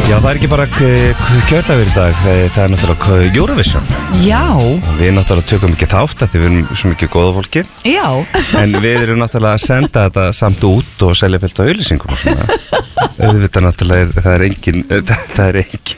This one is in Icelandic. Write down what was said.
Já, það ekki bara kjördagur í dag, það náttúrulega Eurovision. Já. Við náttúrulega tökum ekki þátt að því við erum svo mikið góða fólki. Já. En við erum náttúrulega að senda þetta samt út og selja fullt á auglýsingum og svona. Auðvitað náttúrulega það er engin